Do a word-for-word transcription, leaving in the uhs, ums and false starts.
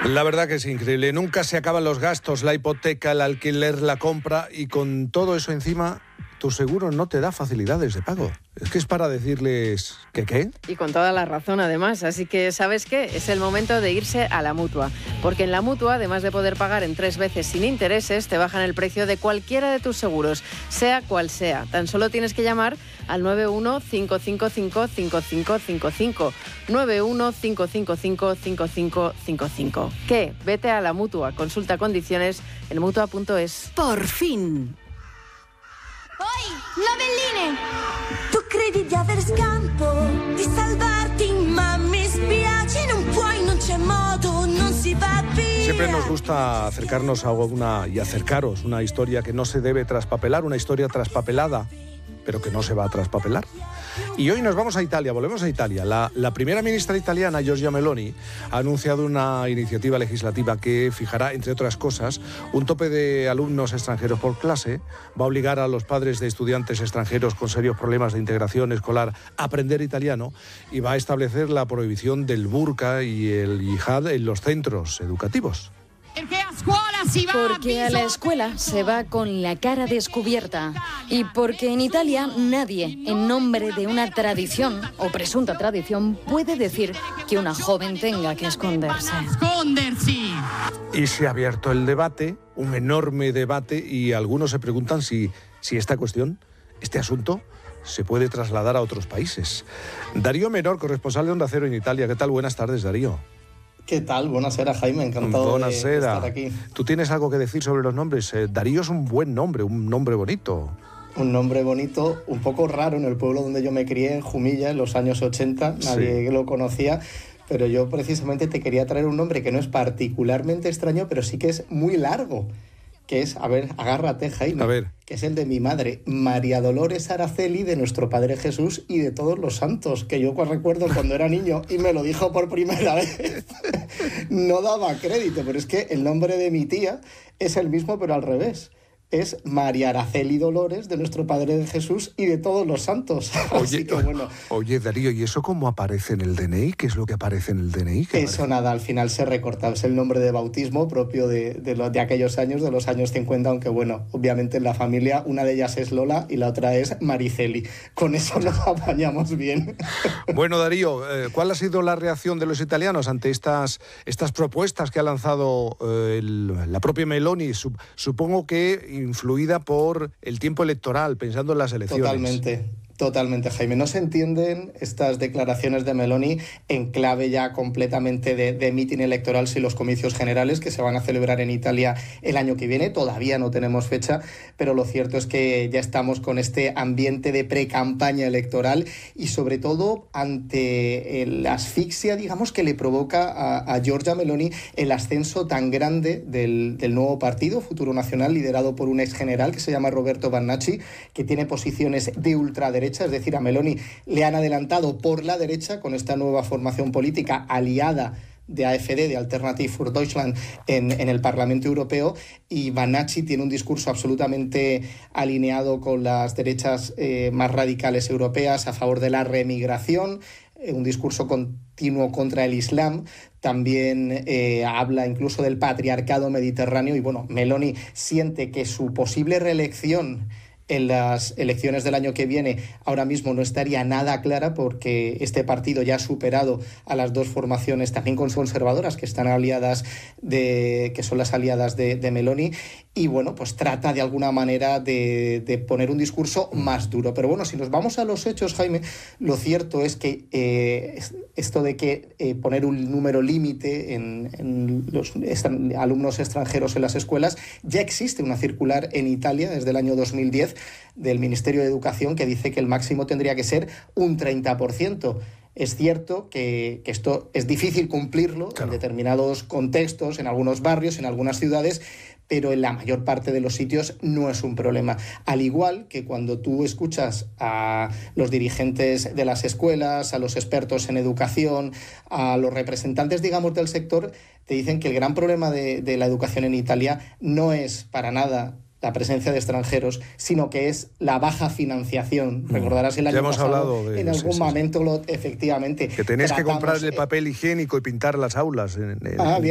La verdad que es increíble. Nunca se acaban los gastos, la hipoteca, el alquiler, la compra, y con todo eso encima, tu seguro no te da facilidades de pago. Es que es para decirles que qué. Y con toda la razón, además. Así que, ¿sabes qué? Es el momento de irse a la Mutua. Porque en la Mutua, además de poder pagar en tres veces sin intereses, te bajan el precio de cualquiera de tus seguros, sea cual sea. Tan solo tienes que llamar al nueve uno cinco cinco cinco cinco cinco cinco cinco. nueve uno cinco cinco cinco cinco cinco cinco cinco. ¿Qué? Vete a la Mutua. Consulta condiciones en mutua punto es. Por fin. Oi, novelline! Tu credi di aver scampo di salvarti, ma mi spiace, non puoi, non c'è modo, non si va via. Siempre nos gusta acercarnos a una y acercaros una historia que no se debe traspapelar, una historia traspapelada, pero que no se va a traspapelar. Y hoy nos vamos a Italia, volvemos a Italia. La, la primera ministra italiana, Giorgia Meloni, ha anunciado una iniciativa legislativa que fijará, entre otras cosas, un tope de alumnos extranjeros por clase, va a obligar a los padres de estudiantes extranjeros con serios problemas de integración escolar a aprender italiano y va a establecer la prohibición del burka y el yihad en los centros educativos. Porque a la escuela se va con la cara descubierta y porque en Italia nadie, en nombre de una tradición o presunta tradición, puede decir que una joven tenga que esconderse. Y se ha abierto el debate, un enorme debate, y algunos se preguntan si, si esta cuestión, este asunto, se puede trasladar a otros países. Darío Menor, corresponsal de Onda Cero en Italia. ¿Qué tal? Buenas tardes, Darío. ¿Qué tal? Buonasera, Jaime, encantado Buonasera. de estar aquí. ¿Tú tienes algo que decir sobre los nombres? Eh, Darío es un buen nombre, un nombre bonito. Un nombre bonito, un poco raro en el pueblo donde yo me crié, en Jumilla, en los años ochenta, nadie sí. lo conocía, pero yo precisamente te quería traer un nombre que no es particularmente extraño, pero sí que es muy largo, que es, a ver, agárrate, Jaime, a ver. que es el de mi madre, María Dolores Araceli, de nuestro Padre Jesús y de todos los santos, que yo recuerdo cuando era niño y me lo dijo por primera vez. No daba crédito, pero es que el nombre de mi tía es el mismo, pero al revés. Es María Araceli Dolores, de nuestro Padre de Jesús y de todos los santos. Oye, Así que, bueno, oye, Darío, ¿y eso cómo aparece en el D N I? ¿Qué es lo que aparece en el D N I? Eso aparece? Nada, al final se recorta. Es el nombre de bautismo propio de, de, lo, de aquellos años, de los años cincuenta, aunque bueno, obviamente en la familia una de ellas es Lola y la otra es Mariceli. Con eso nos apañamos bien. Bueno, Darío, eh, ¿cuál ha sido la reacción de los italianos ante estas, estas propuestas que ha lanzado eh, el, la propia Meloni? Sup, supongo que influida por el tiempo electoral, pensando en las elecciones. Totalmente. Totalmente, Jaime. No se entienden estas declaraciones de Meloni en clave ya completamente de, de mitin electoral sin los comicios generales que se van a celebrar en Italia el año que viene. Todavía no tenemos fecha, pero lo cierto es que ya estamos con este ambiente de pre-campaña electoral y sobre todo ante la asfixia, digamos, que le provoca a, a Giorgia Meloni el ascenso tan grande del, del nuevo partido, Futuro Nacional, liderado por un ex general que se llama Roberto Bannacci, que tiene posiciones de ultraderecha. Es decir, a Meloni le han adelantado por la derecha con esta nueva formación política aliada de A F D, de Alternative for Deutschland, en, en el Parlamento Europeo, y Bannacci tiene un discurso absolutamente alineado con las derechas eh, más radicales europeas a favor de la reemigración, eh, un discurso continuo contra el Islam. También eh, habla incluso del patriarcado mediterráneo y bueno, Meloni siente que su posible reelección en las elecciones del año que viene ahora mismo no estaría nada clara porque este partido ya ha superado a las dos formaciones también conservadoras que están aliadas de, que son las aliadas de, de Meloni, y bueno, pues trata de alguna manera de, de poner un discurso más duro. Pero bueno, si nos vamos a los hechos, Jaime, lo cierto es que eh, esto de que eh, poner un número límite en, en los estran, alumnos extranjeros en las escuelas, ya existe una circular en Italia desde el año dos mil diez del Ministerio de Educación que dice que el máximo tendría que ser un treinta por ciento. Es cierto que, que esto es difícil cumplirlo, claro, en determinados contextos, en algunos barrios, en algunas ciudades, pero en la mayor parte de los sitios no es un problema. Al igual que cuando tú escuchas a los dirigentes de las escuelas, a los expertos en educación, a los representantes, digamos, del sector, te dicen que el gran problema de, de la educación en Italia no es para nada la presencia de extranjeros, sino que es la baja financiación. Recordarás el año ya hemos pasado, hablado de, en algún sí, momento, lo, efectivamente. Que tenéis que comprar el eh, papel higiénico y pintar las aulas. En, en, ah, bien.